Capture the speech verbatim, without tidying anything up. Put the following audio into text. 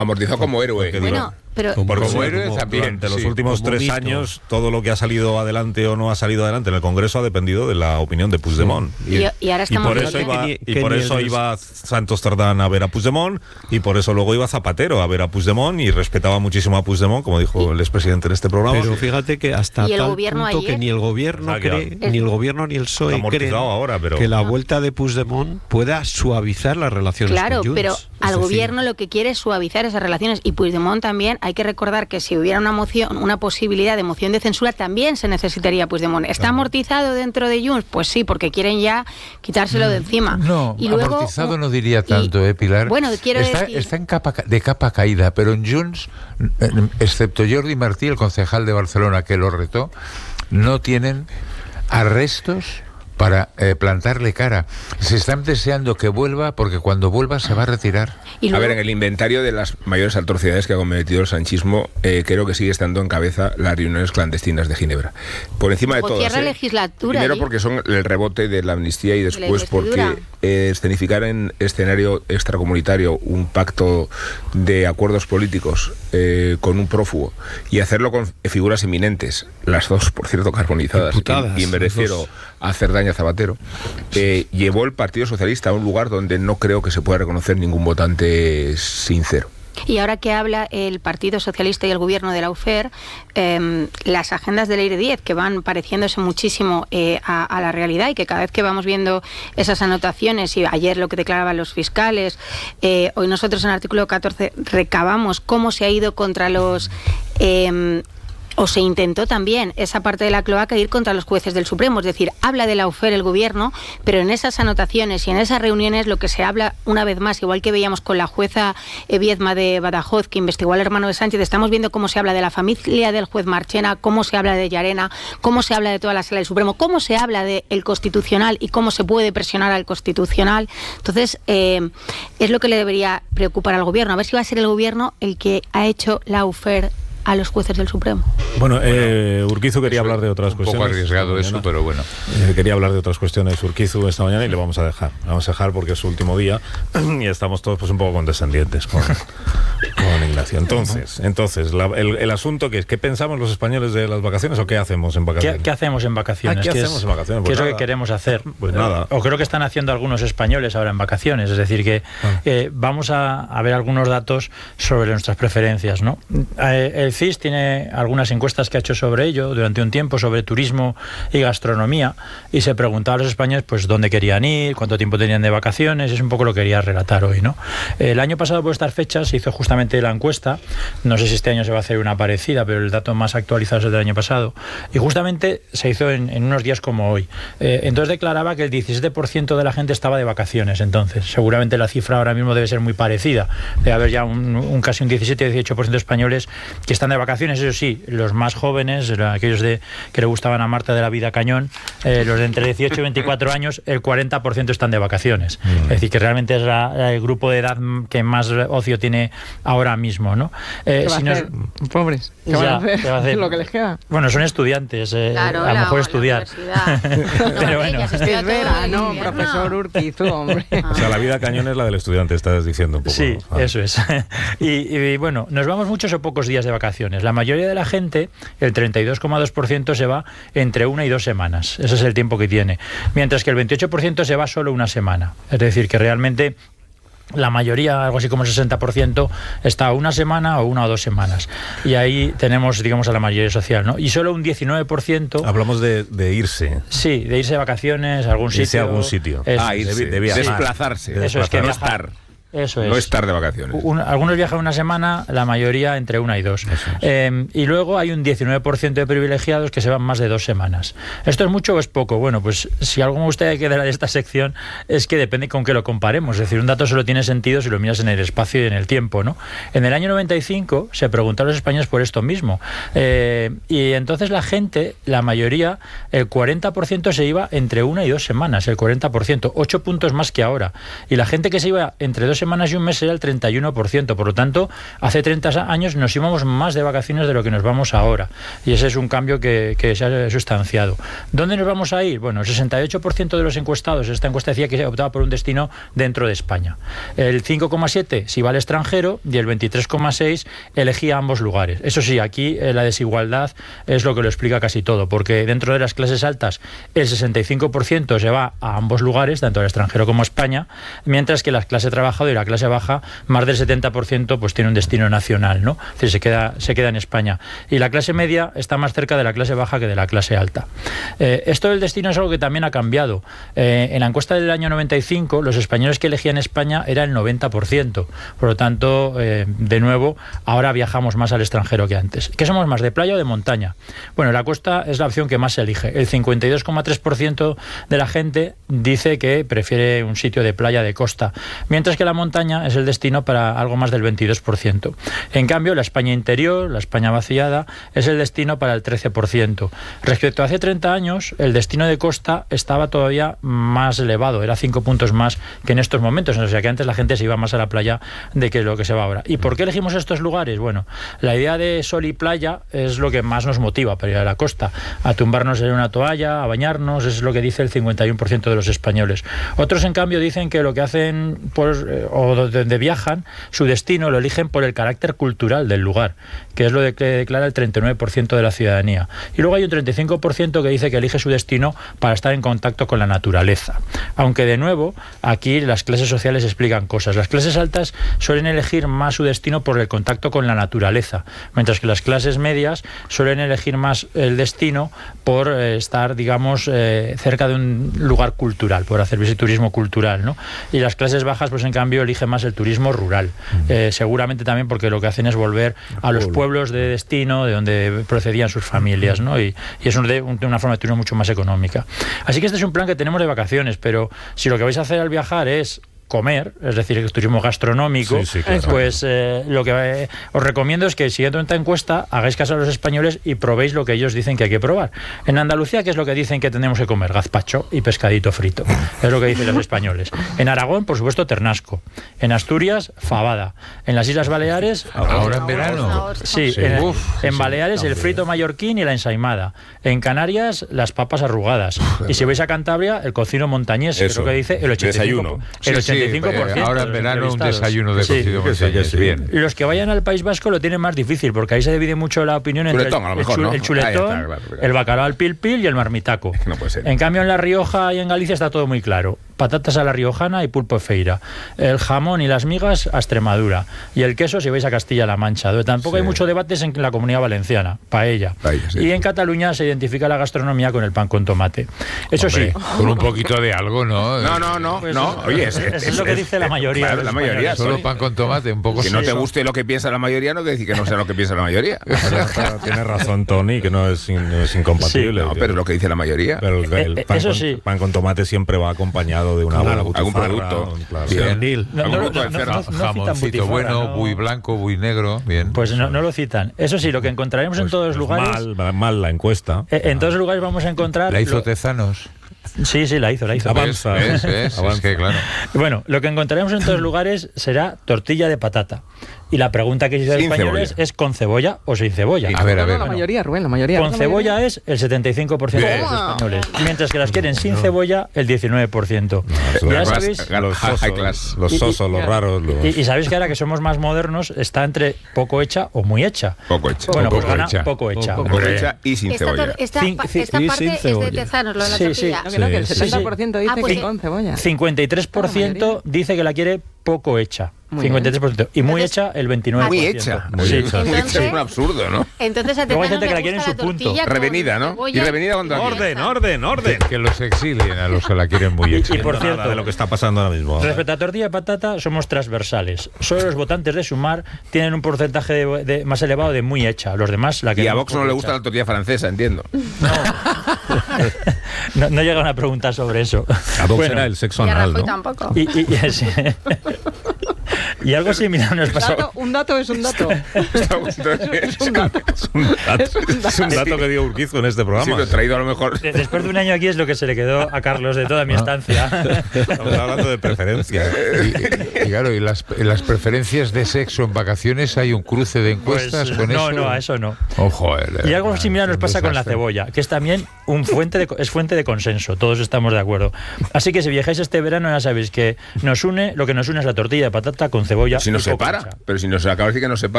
Amortizado como héroe. Bueno, pero como, como héroe como, también. Durante los sí, últimos tres mito. años, todo lo que ha salido adelante o no ha salido adelante en el Congreso ha dependido de la opinión de Puigdemont. Sí. Y, y ahora estamos y por eso iba, que ni, y por que eso el... iba Santos Tardán a ver a Puigdemont, y por eso luego iba Zapatero a ver a Puigdemont, y respetaba muchísimo a Puigdemont, como dijo y, el expresidente en este programa. Pero fíjate que hasta ¿Y el tal gobierno punto ayer? que ni el gobierno cree, es... ni el gobierno ni el P S O E creen ahora, pero... que la vuelta de Puigdemont pueda suavizar las relaciones claro, con Junts. Pero es al decir, gobierno lo que quiere es suavizar esas relaciones, y Puigdemont también. Hay que recordar que si hubiera una moción, una posibilidad de moción de censura, también se necesitaría Puigdemont. ¿Está claro. amortizado dentro de Junts? Pues sí, porque quieren ya quitárselo de encima. No, y luego, amortizado no diría tanto, y, ¿eh, Pilar? Bueno, quiero está, decir... Está en capa, de capa caída, pero en Junts, excepto Jordi Martí, el concejal de Barcelona que lo retó, no tienen arrestos para eh, plantarle cara. Se están deseando que vuelva, porque cuando vuelva se va a retirar. ¿Y luego? A ver, en el inventario de las mayores atrocidades que ha cometido el sanchismo, eh, creo que sigue estando en cabeza las reuniones clandestinas de Ginebra. Por encima de o todas. Cierra ¿eh? legislatura. Primero ¿eh? porque son el rebote de la amnistía, y después porque eh, escenificar en escenario extracomunitario un pacto de acuerdos políticos eh, con un prófugo, y hacerlo con figuras eminentes, las dos, por cierto, carbonizadas, Imputadas, y, y me refiero a hacer daño a Zapatero, eh, llevó el Partido Socialista a un lugar donde no creo que se pueda reconocer ningún votante sincero. Y ahora que habla el Partido Socialista y el gobierno de la U F E R, eh, las agendas de Leire Díez, que van pareciéndose muchísimo eh, a, a la realidad, y que cada vez que vamos viendo esas anotaciones, y ayer lo que declaraban los fiscales, eh, hoy nosotros en el artículo catorce recabamos cómo se ha ido contra los... Eh, o se intentó también esa parte de la cloaca ir contra los jueces del Supremo, es decir, habla de la U F E R el gobierno, pero en esas anotaciones y en esas reuniones lo que se habla una vez más, igual que veíamos con la jueza Viedma de Badajoz, que investigó al hermano de Sánchez, estamos viendo cómo se habla de la familia del juez Marchena, cómo se habla de Llarena, cómo se habla de toda la sala del Supremo, cómo se habla del Constitucional y cómo se puede presionar al Constitucional. Entonces, eh, es lo que le debería preocupar al gobierno, a ver si va a ser el gobierno el que ha hecho la U F E R a los jueces del Supremo. Bueno, eh, Urquizu quería hablar de otras un cuestiones. Un poco arriesgado eso, pero bueno. Eh, quería hablar de otras cuestiones Urquizu esta mañana, y le vamos a dejar. Le vamos a dejar porque es su último día y estamos todos pues un poco condescendientes con, con Ignacio. Entonces, entonces la, el, el asunto que es, ¿qué pensamos los españoles de las vacaciones, o qué hacemos en vacaciones? ¿Qué, qué hacemos en vacaciones? Ah, ¿Qué, ¿Qué hacemos es, en vacaciones? Pues ¿Qué es nada. lo que queremos hacer? Pues nada. O creo que están haciendo algunos españoles ahora en vacaciones, es decir, que ah. eh, vamos a, a ver algunos datos sobre nuestras preferencias, ¿no? Eh, el C I S tiene algunas encuestas que ha hecho sobre ello durante un tiempo, sobre turismo y gastronomía, y se preguntaba a los españoles pues dónde querían ir, cuánto tiempo tenían de vacaciones, y es un poco lo que quería relatar hoy, ¿no? El año pasado, por estas fechas, se hizo justamente la encuesta, no sé si este año se va a hacer una parecida, pero el dato más actualizado es el del año pasado, y justamente se hizo en, en unos días como hoy. Eh, entonces declaraba que el diecisiete por ciento de la gente estaba de vacaciones. Entonces seguramente la cifra ahora mismo debe ser muy parecida, debe haber ya un, un casi un diecisiete a dieciocho por ciento de españoles que están de vacaciones. Eso sí, los más jóvenes, aquellos de que le gustaban a Marta de la vida cañón, eh, los de entre dieciocho y veinticuatro años, el cuarenta por ciento están de vacaciones. Mm. Es decir, que realmente es la, el grupo de edad que más ocio tiene ahora mismo, ¿no? Eh, ¿Qué va si a hacer? Nos... Pobres, ¿qué, ya, van a hacer? ¿Qué va a hacer? Lo que les queda. Bueno, son estudiantes, eh, claro, a lo mejor la, estudiar. La Pero bueno. Es verano, profesor Urquizu, hombre. O sea, la vida cañón es la del estudiante, estás diciendo un poco. Sí, ¿no? Ah. eso es. y, y bueno, nos vamos muchos o pocos días de vacaciones. La mayoría de la gente, el treinta y dos coma dos por ciento se va entre una y dos semanas. Ese es el tiempo que tiene. Mientras que el veintiocho por ciento se va solo una semana. Es decir, que realmente la mayoría, algo así como el sesenta por ciento, está una semana o una o dos semanas. Y ahí tenemos, digamos, a la mayoría social, ¿no? Y solo un diecinueve por ciento... Hablamos de, de irse. Sí, de irse de vacaciones a algún irse sitio. a algún sitio. Es, ah, irse. De, de viajar. Desplazarse. Eso es, que no viajar. estar. Eso es. No estar de vacaciones. Un, algunos viajan una semana, la mayoría entre una y dos. Es. Eh, y luego hay un diecinueve por ciento de privilegiados que se van más de dos semanas. ¿Esto es mucho o es poco? Bueno, pues si algo me gustaría que quedara de esta sección es que depende con qué lo comparemos. Es decir, un dato solo tiene sentido si lo miras en el espacio y en el tiempo, ¿no? En el año noventa y cinco se preguntó a los españoles por esto mismo. Eh, y entonces la gente, la mayoría, el cuarenta por ciento se iba entre una y dos semanas, el cuarenta por ciento, ocho puntos más que ahora. Y la gente que se iba entre dos semanas y un mes era el treinta y uno por ciento. Por lo tanto, hace treinta años nos íbamos más de vacaciones de lo que nos vamos ahora. Y ese es un cambio que, que se ha sustanciado. ¿Dónde nos vamos a ir? Bueno, el sesenta y ocho por ciento de los encuestados, esta encuesta decía que se optaba por un destino dentro de España. El cinco coma siete si va al extranjero y el veintitrés coma seis elegía ambos lugares. Eso sí, aquí eh, la desigualdad es lo que lo explica casi todo, porque dentro de las clases altas el sesenta y cinco por ciento se va a ambos lugares, tanto al extranjero como a España, mientras que la clase trabajadora y la clase baja, más del setenta por ciento pues tiene un destino nacional, ¿no? Es decir, se queda, se queda en España. Y la clase media está más cerca de la clase baja que de la clase alta. Eh, esto del destino es algo que también ha cambiado. Eh, en la encuesta del año noventa y cinco, los españoles que elegían España era el noventa por ciento. Por lo tanto, eh, de nuevo, ahora viajamos más al extranjero que antes. ¿Qué somos más, de playa o de montaña? Bueno, la costa es la opción que más se elige. El cincuenta y dos coma tres por ciento de la gente dice que prefiere un sitio de playa, de costa, mientras que la montaña es el destino para algo más del veintidós por ciento. En cambio, la España interior, la España vaciada, es el destino para el trece por ciento. Respecto a hace treinta años, el destino de costa estaba todavía más elevado, era cinco puntos más que en estos momentos, o sea que antes la gente se iba más a la playa de que lo que se va ahora. ¿Y por qué elegimos estos lugares? Bueno, la idea de sol y playa es lo que más nos motiva para ir a la costa, a tumbarnos en una toalla, a bañarnos, es lo que dice el cincuenta y uno por ciento de los españoles. Otros, en cambio, dicen que lo que hacen pues, o donde viajan, su destino lo eligen por el carácter cultural del lugar, que es lo de que declara el treinta y nueve por ciento de la ciudadanía. Y luego hay un treinta y cinco por ciento que dice que elige su destino para estar en contacto con la naturaleza. Aunque, de nuevo, aquí las clases sociales explican cosas. Las clases altas suelen elegir más su destino por el contacto con la naturaleza, mientras que las clases medias suelen elegir más el destino por eh, estar, digamos, eh, cerca de un lugar cultural, por hacer turismo cultural, ¿no? Y las clases bajas, pues en cambio, eligen más el turismo rural. Eh, seguramente también porque lo que hacen es volver a los pueblos de destino de donde procedían sus familias, ¿no? Y, y es un de, un, una forma de turismo mucho más económica. Así que este es un plan que tenemos de vacaciones, pero si lo que vais a hacer al viajar es comer, es decir, el turismo gastronómico, sí, sí, claro. pues eh, lo que eh, os recomiendo es que, siguiendo esta encuesta, hagáis caso a los españoles y probéis lo que ellos dicen que hay que probar. En Andalucía, ¿qué es lo que dicen que tenemos que comer? Gazpacho y pescadito frito. Es lo que dicen los españoles. En Aragón, por supuesto, ternasco. En Asturias, fabada. En las Islas Baleares... Ahora en verano. Sí, sí. En, Uf, en Baleares, sí, el frito mallorquín y la ensaimada. En Canarias, las papas arrugadas. Y si vais a Cantabria, el cocido montañés, que es lo que dice el ochenta y cinco por ciento. Desayuno. El ochenta y cinco por ciento. Eh, ahora en verano un desayuno de cocido sí, montañés. Sí. Bien. Los que vayan al País Vasco lo tienen más difícil, porque ahí se divide mucho la opinión entre chuletón, el, a lo mejor, el, ¿no? el chuletón, está, claro, claro. el bacalao al pil pil y el marmitaco. No puede ser. En cambio, en La Rioja y en Galicia está todo muy claro. Patatas a la riojana y pulpo feira. El jamón y las migas a Extremadura. Y el queso si vais a Castilla-La Mancha. Tampoco sí. hay mucho debates en la Comunidad Valenciana, paella. paella sí. Y en Cataluña se identifica la gastronomía con el pan con tomate. Eso Hombre, sí. Con un poquito de algo, ¿no? No, no, no. Pues no. Eso, Oye, es, es, es, es lo que dice la mayoría. Claro, la mayoría. Solo pan con tomate, un poco. Que no te guste lo que piensa la mayoría no quiere decir que no sea lo que piensa la mayoría. Tiene razón Tony, que no es, in, no es incompatible. Sí, no, pero lo que dice la mayoría. Pero el, el pan, Eso con, sí. pan con tomate siempre va acompañado de una claro, buena algún producto. Claro. Bien. No, no, no, no, no, no jamoncito bueno, no. buey blanco, buey negro, bien. Pues no, no lo citan. Eso sí, lo que encontraremos pues, en todos los pues lugares... Mal, mal la encuesta. Eh, en todos los lugares vamos a encontrar... ¿La hizo lo... Tezanos? Sí, sí, la hizo, la hizo. Avanza, es, es, Avanza. Es que, claro. Bueno, lo que encontraremos en todos los lugares será tortilla de patata. Y la pregunta que hizo los españoles cebolla. es ¿con cebolla o sin cebolla? A ver, a ver. No, la mayoría, Rubén, la mayoría. Con la cebolla mayoría. es el setenta y cinco por ciento de los españoles, mientras que las quieren sin cebolla el diecinueve por ciento. No, ya los, sabéis, los sosos, los, sosos, los raros. Los... Y, y sabéis que ahora que somos más modernos está entre poco hecha o muy hecha. Poco hecha. Bueno, poco pues gana hecha. poco hecha. Poco, poco hecha y sin esta, cebolla. Esta, Cin, esta sí, parte es de Tezanos, lo de la sí, tortilla. Sí, no, que no, que el sí, setenta por ciento sí. dice Ah, pues que con cebolla. cincuenta y tres por ciento dice que la quiere poco hecha. Muy cincuenta y tres por ciento. Y muy Entonces, hecha el veintinueve por ciento. Muy hecha. Muy Sí. hecha. Muy hecha es un absurdo, ¿no? Entonces a Luego hay Tezanos gente que le la quiere en gusta su la punto. tortilla con Revenida, ¿no? cebolla Y revenida con Orden, orden, orden. Que los exilien a los que la quieren muy hecha. Y por Nada cierto, de lo que está pasando ahora mismo. respecto a tortilla de patata, somos transversales. Solo los votantes de Sumar tienen un porcentaje de, de, más elevado de muy hecha. Los demás la Y quieren. a Vox no le hecha. gusta la tortilla francesa, entiendo. No, no llegan a preguntar sobre eso. A Vox Bueno, era el sexo Y a anal, Rajoy ¿no? tampoco. Y, y, y, sí. Y algo similar nos pasa. Dato, un dato es un dato. es un dato. Es un dato, es un dato que dio Urquizu en este programa. Sí, lo he traído a lo mejor. Después de un año aquí es lo que se le quedó a Carlos de toda mi estancia. Estamos hablando de preferencias. Y, y, y claro, y las, las preferencias de sexo en vacaciones, hay un cruce de encuestas Pues, con no, eso. No, no, eso no. Ojo, el, y algo similar nos pasa con la desastre. cebolla, que es también un fuente de, es fuente de consenso, todos estamos de acuerdo. Así que si viajáis este verano ya sabéis que nos une, lo que nos une es la tortilla de patata con cebolla. Si nos y poca separa, leche. pero si nos acaba de decir que nos separa.